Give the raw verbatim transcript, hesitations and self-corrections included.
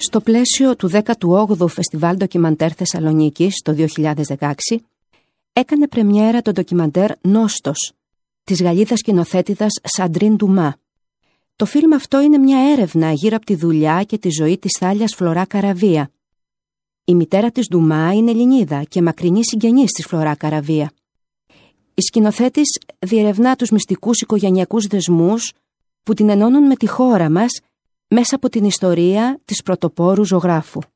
Στο πλαίσιο του δέκατου όγδοου Φεστιβάλ Ντοκιμαντέρ Θεσσαλονίκης το δύο χιλιάδες δεκαέξι, έκανε πρεμιέρα το ντοκιμαντέρ «Νόστος» της Γαλλίδας σκηνοθέτηδας Σαντρίν Ντουμά. Το φιλμ αυτό είναι μια έρευνα γύρω από τη δουλειά και τη ζωή της Θάλιας Φλωρά Καραβία. Η μητέρα της Ντουμά είναι Ελληνίδα και μακρινή συγγενής της Φλωρά Καραβία. Η σκηνοθέτης διερευνά τους μυστικούς οικογενειακούς δεσμούς που την ενώνουν με τη χώρα μας μέσα από την ιστορία της πρωτοπόρου ζωγράφου.